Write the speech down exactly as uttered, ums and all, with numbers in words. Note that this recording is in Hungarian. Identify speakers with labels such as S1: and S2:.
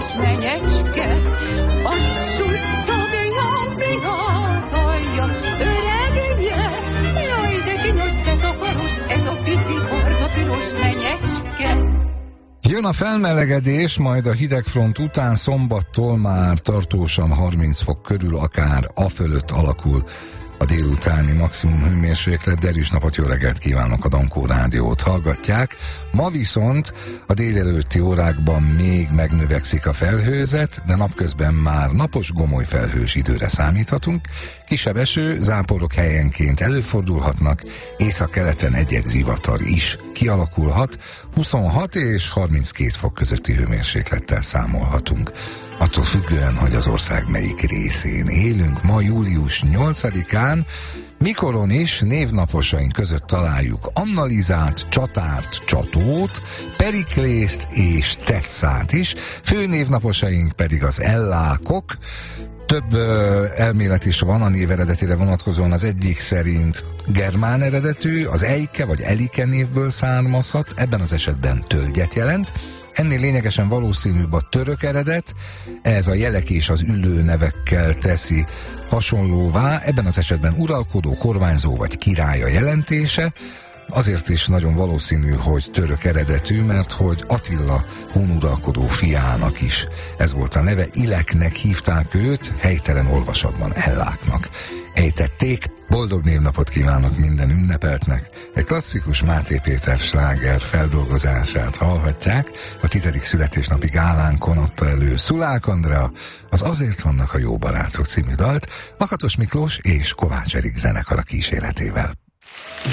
S1: piros menyecske, a suttogja fiatalja, öregje, jaj, de csinos, de takaros, ez a pici barna piros menyecske.
S2: Jön a felmelegedés, majd a hidegfront után szombattól már tartósan harminc fok körül, akár afölött alakul a délutáni maximum hőmérséklet. Derűs napot, jó reggelt kívánok, a Dankó Rádiót hallgatják. Ma viszont a délelőtti órákban még megnövekszik a felhőzet, de napközben már napos, gomoly felhős időre számíthatunk. Kisebb eső, záporok helyenként előfordulhatnak, északkeleten egy-egy zivatar is kialakulhat, huszonhat és harminckét fok közötti hőmérséklettel számolhatunk. Attól függően, hogy az ország melyik részén élünk, ma július nyolcadikán, mikoron is névnaposaink között találjuk Annalizát, Csatárt, Csatót, Periklészt és Tesszát is, főnévnaposaink pedig az Ellákok. Több ö, elmélet is van a név eredetére vonatkozóan, az egyik szerint germán eredetű, az Eike vagy Elike névből származhat, ebben az esetben tölgyet jelent. Ennél lényegesen valószínűbb a török eredet, ez a jelek és az ülő nevekkel teszi hasonlóvá, ebben az esetben uralkodó, kormányzó vagy királya jelentése. Azért is nagyon valószínű, hogy török eredetű, mert hogy Attila hun uralkodó fiának is ez volt a neve, Ileknek hívták őt, helytelen olvasatban Elláknak ejtették. Boldog névnapot kívánok minden ünnepeltnek! Egy klasszikus Máté Péter sláger feldolgozását hallhatják. A tizedik születésnapi gálánkon adta elő Szulák Andrea az Azért vannak a jó barátok című dalt, Lakatos Miklós és Kovács Erik zenekara kíséretével.